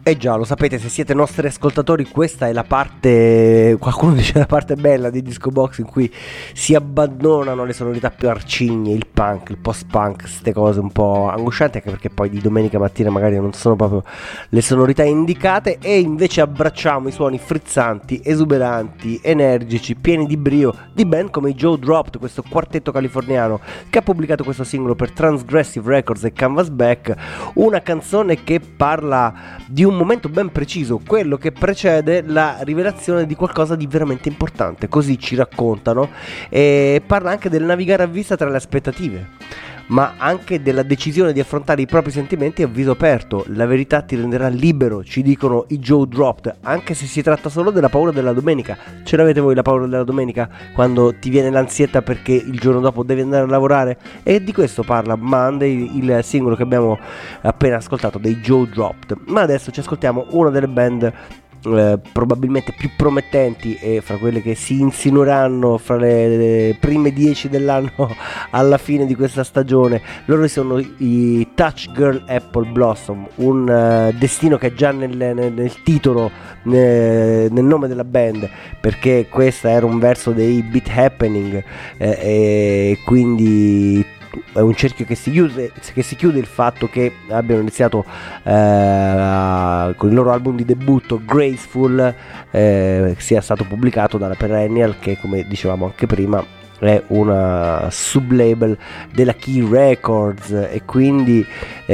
Eh già, lo sapete, se siete nostri ascoltatori, questa è la parte, qualcuno dice la parte bella di Disco Box, in cui si abbandonano le sonorità più arcigne, il punk, il post-punk, queste cose un po' angoscianti, anche perché poi di domenica mattina magari non sono proprio le sonorità indicate, e invece abbracciamo i suoni frizzanti, esuberanti, energici, pieni di brio di band come i Joe Dropped, questo quartetto californiano che ha pubblicato questo singolo per Transgressive Records e Canvas Back, una canzone che parla di un momento ben preciso, quello che precede la rivelazione di qualcosa di veramente importante, così ci raccontano, e parla anche del navigare a vista tra le aspettative, ma anche della decisione di affrontare i propri sentimenti a viso aperto. La verità ti renderà libero, ci dicono i Joe Dropped, anche se si tratta solo della paura della domenica. Ce l'avete voi la paura della domenica, quando ti viene l'ansietta perché il giorno dopo devi andare a lavorare? E di questo parla Monday, il singolo che abbiamo appena ascoltato dei Joe Dropped. Ma adesso ci ascoltiamo una delle band probabilmente più promettenti e fra quelle che si insinueranno fra le prime 10 dell'anno alla fine di questa stagione. Loro sono i Touch Girl Apple Blossom, un destino che è già nel titolo, nel nome della band, perché questo era un verso dei Beat Happening, e quindi è un cerchio che si chiude il fatto che abbiano iniziato con il loro album di debutto Graceful, sia stato pubblicato dalla Perennial, che come dicevamo anche prima è una sublabel della Key Records, e quindi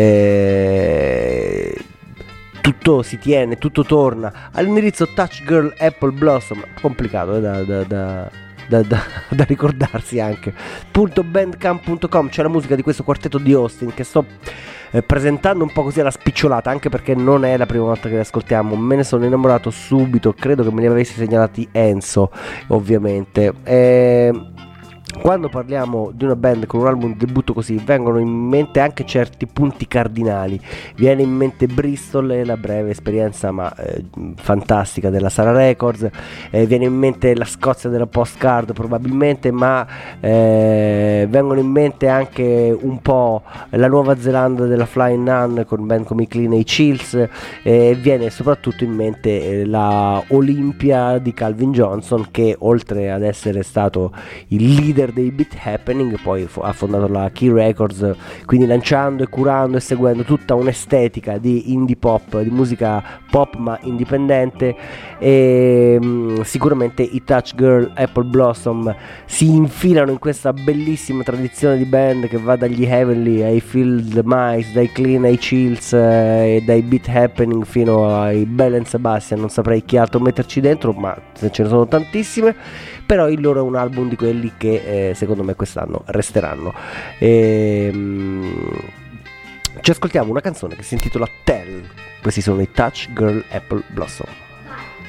tutto si tiene, tutto torna all'indirizzo Touch Girl Apple Blossom, complicato da ricordarsi anche, .bandcamp.com. c'è la musica di questo quartetto di Austin che sto presentando un po' così alla spicciolata, anche perché non è la prima volta che li ascoltiamo, me ne sono innamorato subito, credo che me li avessi segnalati Enzo ovviamente. Quando parliamo di una band con un album di debutto così, vengono in mente anche certi punti cardinali. Viene in mente Bristol e la breve esperienza fantastica della Sarah Records, viene in mente la Scozia della postcard probabilmente, ma vengono in mente anche un po' la Nuova Zelanda della Flying Nun con band come i Clean e i Chills, e viene soprattutto in mente la Olympia di Calvin Johnson, che oltre ad essere stato il leader dei Beat Happening poi ha fondato la Key Records, quindi lanciando e curando e seguendo tutta un'estetica di indie pop, di musica pop ma indipendente. E sicuramente i Touch Girl Apple Blossom si infilano in questa bellissima tradizione di band che va dagli Heavenly ai Field Mice, dai Clean ai Chills, e dai Beat Happening fino ai Bell and Sebastian. Non saprei chi altro metterci dentro, ma ce ne sono tantissime, però il loro è un album di quelli che secondo me quest'anno resteranno. Ci ascoltiamo una canzone che si intitola Tell. Questi sono i Touch Girl Apple Blossom.